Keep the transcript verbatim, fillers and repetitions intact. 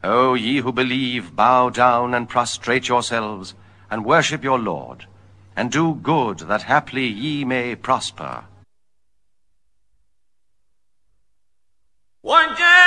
O ye who believe, bow down and prostrate yourselves, and worship your Lord, and do good, that haply ye may prosper. وَجَاءَ